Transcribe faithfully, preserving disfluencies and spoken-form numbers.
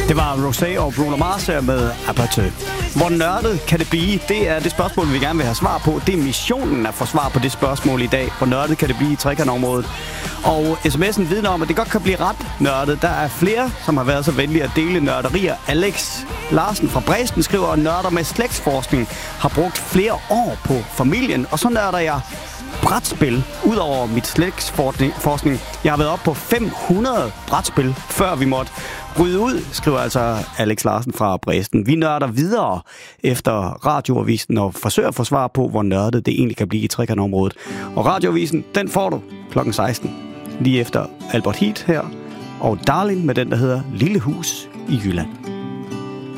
Det var Rosé og Bruno Mars med Aperture. Hvor nørdet kan det blive? Det er det spørgsmål, vi gerne vil have svar på. Det er missionen at få svar på det spørgsmål i dag. Hvor nørdet kan det blive i trekantområdet? Og sms'en vidner om, at det godt kan blive ret nørdet. Der er flere, som har været så venlige at dele nørderier. Alex Larsen fra Bræsten skriver, at nørder med slægtsforskning har brugt flere år på familien. Og så nørder jeg brætspil, udover mit slægtsforskning. Jeg har været op på fem hundrede brætspil, før vi måtte bryde ud, skriver altså Alex Larsen fra Bræsten. Vi nørder videre efter Radioavisen og forsøger at få svar på, hvor nørdet det egentlig kan blive i trekantområdet. Og Radioavisen, den får du klokken seksten, lige efter Albert Heat her, og Darling med den, der hedder Lille Hus i Jylland.